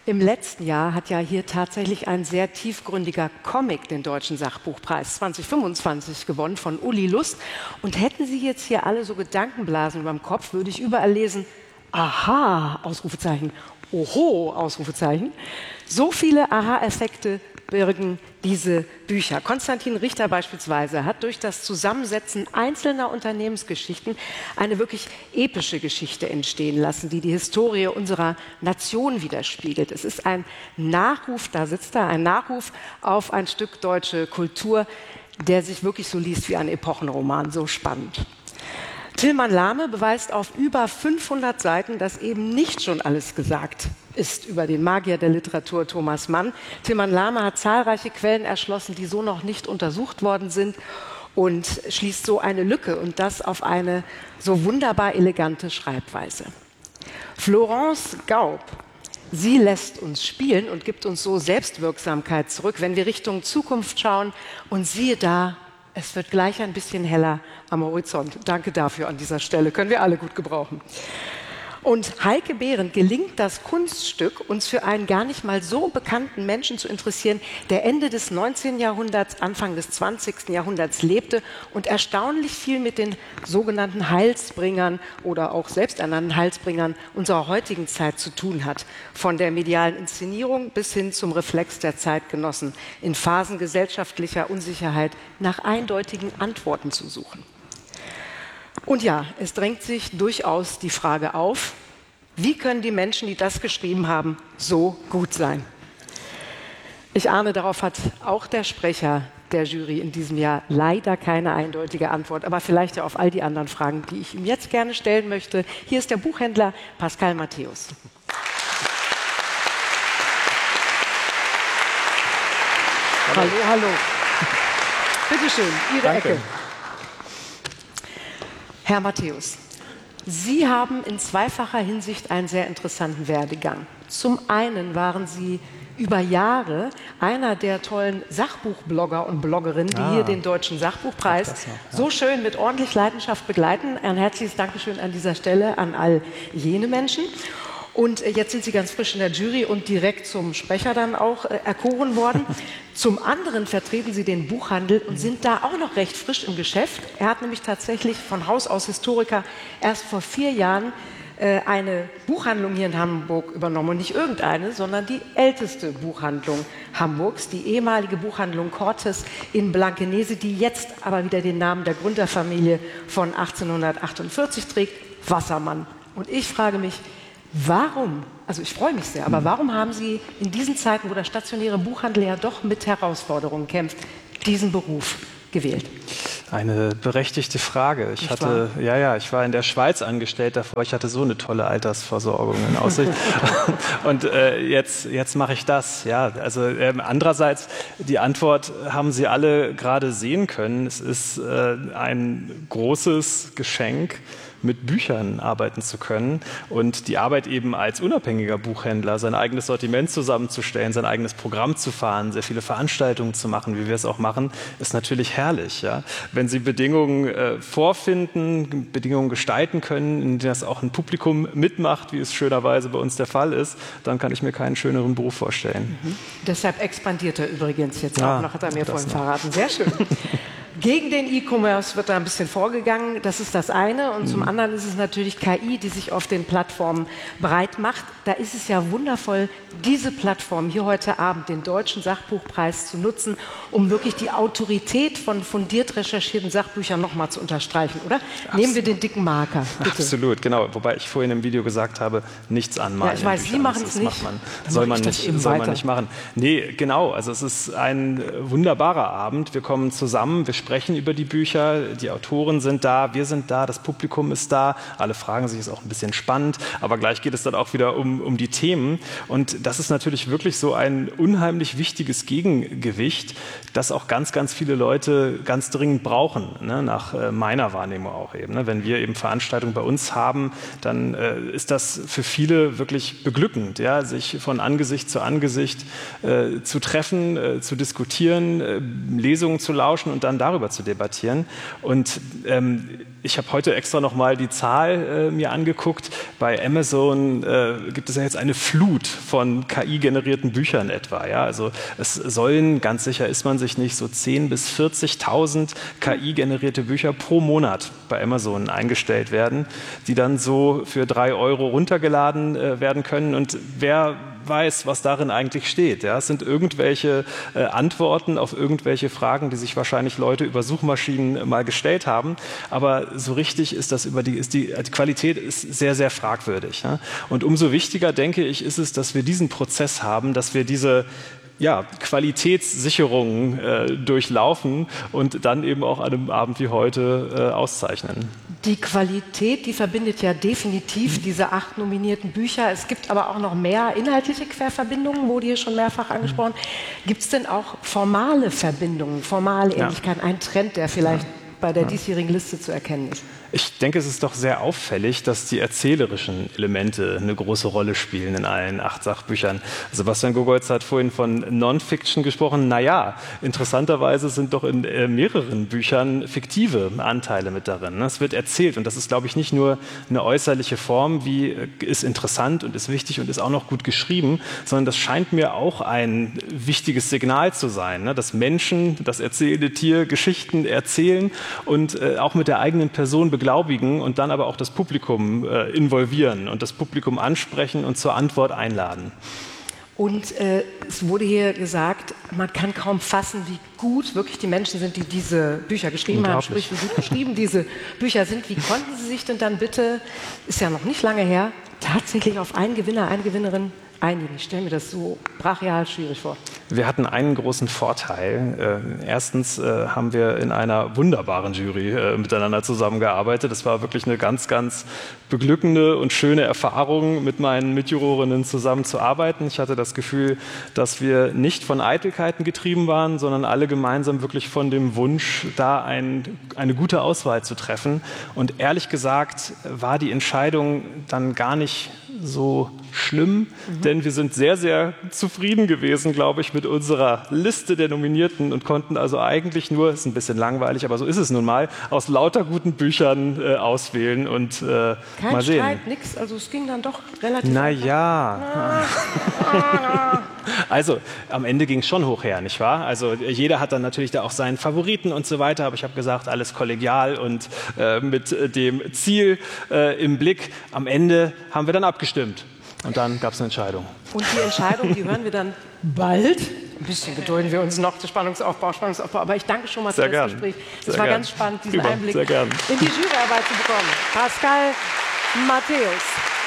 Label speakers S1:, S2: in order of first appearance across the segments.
S1: Im letzten Jahr hat ja hier tatsächlich ein sehr tiefgründiger Comic den Deutschen Sachbuchpreis 2025 gewonnen von Uli Lust. Und hätten Sie jetzt hier alle so Gedankenblasen über dem Kopf, würde ich überall lesen, aha, Ausrufezeichen, oho, Ausrufezeichen. So viele Aha-Effekte birgen diese Bücher. Konstantin Richter beispielsweise hat durch das Zusammensetzen einzelner Unternehmensgeschichten eine wirklich epische Geschichte entstehen lassen, die die Historie unserer Nation widerspiegelt. Es ist ein Nachruf, da sitzt er, ein Nachruf auf ein Stück deutsche Kultur, der sich wirklich so liest wie ein Epochenroman, so spannend. Tilman Lahme beweist auf über 500 Seiten, dass eben nicht schon alles gesagt ist über den Magier der Literatur Thomas Mann. Tilman Lahme hat zahlreiche Quellen erschlossen, die so noch nicht untersucht worden sind und schließt so eine Lücke und das auf eine so wunderbar elegante Schreibweise. Florence Gaub, sie lässt uns spielen und gibt uns so Selbstwirksamkeit zurück, wenn wir Richtung Zukunft schauen und siehe da, es wird gleich ein bisschen heller am Horizont. Danke dafür an dieser Stelle, können wir alle gut gebrauchen. Und Heike Behrendt gelingt das Kunststück, uns für einen gar nicht mal so bekannten Menschen zu interessieren, der Ende des 19. Jahrhunderts, Anfang des 20. Jahrhunderts lebte und erstaunlich viel mit den sogenannten Heilsbringern oder auch selbsternannten Heilsbringern unserer heutigen Zeit zu tun hat. Von der medialen Inszenierung bis hin zum Reflex der Zeitgenossen, in Phasen gesellschaftlicher Unsicherheit nach eindeutigen Antworten zu suchen. Und ja, es drängt sich durchaus die Frage auf, wie können die Menschen, die das geschrieben haben, so gut sein? Ich ahne, darauf hat auch der Sprecher der Jury in diesem Jahr leider keine eindeutige Antwort, aber vielleicht ja auf all die anderen Fragen, die ich ihm jetzt gerne stellen möchte. Hier ist der Buchhändler Pascal Matthäus. Hallo, hallo. Bitte schön, Ihre
S2: Danke.
S1: Ecke. Herr Matthäus, Sie haben in zweifacher Hinsicht einen sehr interessanten Werdegang. Zum einen waren Sie über Jahre einer der tollen Sachbuchblogger und Bloggerinnen, die hier den Deutschen Sachbuchpreis so schön mit ordentlich Leidenschaft begleiten. Ein herzliches Dankeschön an dieser Stelle an all jene Menschen. Und jetzt sind Sie ganz frisch in der Jury und direkt zum Sprecher dann auch erkoren worden. Zum anderen vertreten Sie den Buchhandel und sind da auch noch recht frisch im Geschäft. Er hat nämlich tatsächlich von Haus aus Historiker erst vor 4 Jahren eine Buchhandlung hier in Hamburg übernommen. Und nicht irgendeine, sondern die älteste Buchhandlung Hamburgs, die ehemalige Buchhandlung Cortes in Blankenese, die jetzt aber wieder den Namen der Gründerfamilie von 1848 trägt, Wassermann. Und ich frage mich, warum, also ich freue mich sehr, aber warum haben Sie in diesen Zeiten, wo der stationäre Buchhandel ja doch mit Herausforderungen kämpft, diesen Beruf gewählt?
S2: Eine berechtigte Frage. Ich war in der Schweiz angestellt davor. Ich hatte so eine tolle Altersversorgung in Aussicht. Und jetzt mache ich das. Ja, also andererseits, die Antwort haben Sie alle gerade sehen können. Es ist ein großes Geschenk, mit Büchern arbeiten zu können und die Arbeit eben als unabhängiger Buchhändler, sein eigenes Sortiment zusammenzustellen, sein eigenes Programm zu fahren, sehr viele Veranstaltungen zu machen, wie wir es auch machen, ist natürlich herrlich. Ja? Wenn Sie Bedingungen vorfinden, Bedingungen gestalten können, in denen das auch ein Publikum mitmacht, wie es schönerweise bei uns der Fall ist, dann kann ich mir keinen schöneren Beruf vorstellen.
S1: Deshalb expandiert er übrigens jetzt auch noch, hat er mir vorhin verraten. Sehr schön. Gegen den E-Commerce wird da ein bisschen vorgegangen, das ist das eine. Und zum anderen ist es natürlich KI, die sich auf den Plattformen breit macht. Da ist es ja wundervoll, diese Plattform hier heute Abend, den Deutschen Sachbuchpreis, zu nutzen, um wirklich die Autorität von fundiert recherchierten Sachbüchern nochmal zu unterstreichen, oder? Nehmen wir den dicken Marker, bitte.
S2: Absolut, genau. Wobei ich vorhin im Video gesagt habe, nichts anmalen.
S1: Ja, ich weiß, Sie machen es nicht.
S2: Soll man nicht machen. Nee, genau. Also es ist ein wunderbarer Abend. Wir kommen zusammen, wir sprechen über die Bücher, die Autoren sind da, wir sind da, das Publikum ist da, alle fragen sich, ist auch ein bisschen spannend, aber gleich geht es dann auch wieder um die Themen und das ist natürlich wirklich so ein unheimlich wichtiges Gegengewicht, das auch ganz, ganz viele Leute ganz dringend brauchen, ne? Nach meiner Wahrnehmung auch eben. Ne? Wenn wir eben Veranstaltungen bei uns haben, dann ist das für viele wirklich beglückend, ja? Sich von Angesicht zu Angesicht zu treffen, zu diskutieren, Lesungen zu lauschen und dann darüber darüber zu debattieren. Und ich habe heute extra nochmal die Zahl mir angeguckt. Bei Amazon gibt es ja jetzt eine Flut von KI-generierten Büchern etwa. Ja? Also es sollen, ganz sicher ist man sich nicht, so 10.000 bis 40.000 KI-generierte Bücher pro Monat bei Amazon eingestellt werden, die dann so für 3 Euro runtergeladen werden können. Und wer weiß, was darin eigentlich steht. Ja? Es sind irgendwelche Antworten auf irgendwelche Fragen, die sich wahrscheinlich Leute über Suchmaschinen mal gestellt haben. Aber so richtig ist das die Qualität ist sehr, sehr fragwürdig. Ja? Und umso wichtiger, denke ich, ist es, dass wir diesen Prozess haben, dass wir diese Qualitätssicherungen durchlaufen und dann eben auch an einem Abend wie heute auszeichnen.
S1: Die Qualität, die verbindet ja definitiv diese 8 nominierten Bücher. Es gibt aber auch noch mehr inhaltliche Querverbindungen, wurde hier schon mehrfach angesprochen. Gibt es denn auch formale Verbindungen, formale Ähnlichkeiten, ein Trend, der vielleicht bei der diesjährigen Liste zu erkennen ist?
S2: Ich denke, es ist doch sehr auffällig, dass die erzählerischen Elemente eine große Rolle spielen in allen 8 Sachbüchern. Sebastian Gogolz hat vorhin von Non-Fiction gesprochen. Naja, interessanterweise sind doch in mehreren Büchern fiktive Anteile mit darin. Es wird erzählt und das ist, glaube ich, nicht nur eine äußerliche Form, wie ist interessant und ist wichtig und ist auch noch gut geschrieben, sondern das scheint mir auch ein wichtiges Signal zu sein, dass Menschen, das erzählende Tier, Geschichten erzählen und auch mit der eigenen Person beglaubigen und dann aber auch das Publikum involvieren und das Publikum ansprechen und zur Antwort einladen.
S1: Und es wurde hier gesagt, man kann kaum fassen, wie gut wirklich die Menschen sind, die diese Bücher geschrieben haben, sprich, wie gut geschrieben diese Bücher sind. Wie konnten Sie sich denn dann bitte, ist ja noch nicht lange her, tatsächlich auf einen Gewinner, eine Gewinnerin einigen? Ich stelle mir das so brachial schwierig vor.
S2: Wir hatten einen großen Vorteil. Erstens haben wir in einer wunderbaren Jury miteinander zusammengearbeitet. Es war wirklich eine ganz, ganz beglückende und schöne Erfahrung, mit meinen Mitjurorinnen zusammenzuarbeiten. Ich hatte das Gefühl, dass wir nicht von Eitelkeiten getrieben waren, sondern alle gemeinsam wirklich von dem Wunsch, da eine gute Auswahl zu treffen. Und ehrlich gesagt war die Entscheidung dann gar nicht so schlimm, denn wir sind sehr, sehr zufrieden gewesen, glaube ich, mit unserer Liste der Nominierten und konnten also eigentlich nur, ist ein bisschen langweilig, aber so ist es nun mal, aus lauter guten Büchern auswählen und mal sehen.
S1: Kein Streit, nix, also es ging dann doch relativ
S2: Naja. Also am Ende ging es schon hoch her, nicht wahr? Also jeder hat dann natürlich da auch seinen Favoriten und so weiter, aber ich habe gesagt, alles kollegial und mit dem Ziel im Blick. Am Ende haben wir dann abgestimmt und dann gab es eine Entscheidung.
S1: Und die Entscheidung, die hören wir dann bald. Ein bisschen gedulden wir uns noch, Spannungsaufbau. Aber ich danke schon mal für das Gespräch. Es war ganz spannend, diesen Einblick in die Juryarbeit zu bekommen. Pascal Matthäus.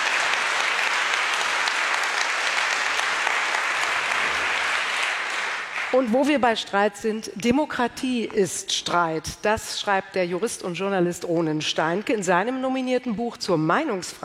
S1: Und wo wir bei Streit sind, Demokratie ist Streit. Das schreibt der Jurist und Journalist Ronen Steinke in seinem nominierten Buch zur Meinungsfreiheit.